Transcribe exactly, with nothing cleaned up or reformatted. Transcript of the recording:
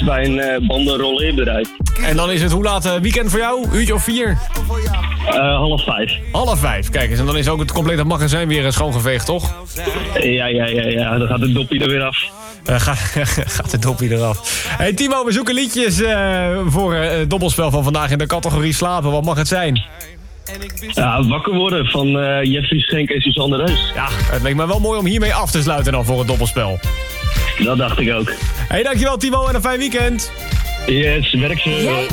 bij een uh, bandenrolleerbedrijf. En dan is het hoe laat uh, weekend voor jou? Uurtje of vier? Uh, half vijf. Half vijf, kijk eens. En dan is ook het complete magazijn weer schoongeveegd, toch? Ja, ja, ja, ja. Dan gaat de doppie er weer af. Uh, ga, gaat de doppie eraf. Hey Timo, we zoeken liedjes uh, voor uh, het dobbelspel van vandaag in de categorie slapen. Wat mag het zijn? Ja, wakker worden van uh, Jeffrey Schenk en Suzanne Reus. Ja, het leek me wel mooi om hiermee af te sluiten dan voor het dobbelspel. Dat dacht ik ook. Hey, dankjewel Timo en een fijn weekend. Yes, werk ze.